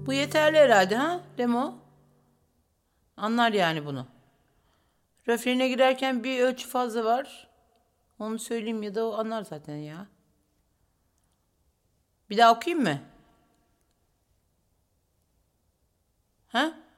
Bu yeterli herhalde ha Remo? Anlar yani bunu. Refrene girerken bir ölçü fazla var. Onu söyleyeyim ya da o anlar zaten ya. Bir daha okuyayım mı? Ha?